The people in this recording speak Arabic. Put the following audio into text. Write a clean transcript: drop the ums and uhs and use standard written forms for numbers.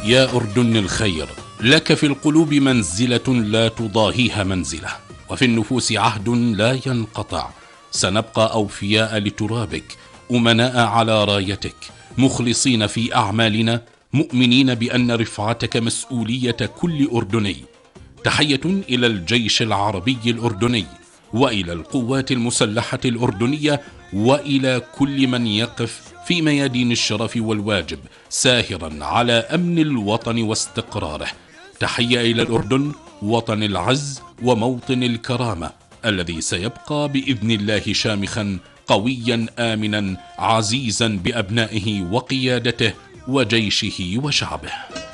يا أردن الخير، لك في القلوب منزلة لا تضاهيها منزلة، وفي النفوس عهد لا ينقطع. سنبقى أوفياء لترابك، أمناء على رايتك، مخلصين في أعمالنا، مؤمنين بأن رفعتك مسؤولية كل أردني. تحية إلى الجيش العربي الأردني، وإلى القوات المسلحة الأردنية، وإلى كل من يقف في ميادين الشرف والواجب ساهرا على أمن الوطن واستقراره. تحية إلى الأردن، وطن العز وموطن الكرامة، الذي سيبقى بإذن الله شامخا قويا آمنا عزيزا بأبنائه وقيادته وجيشه وشعبه.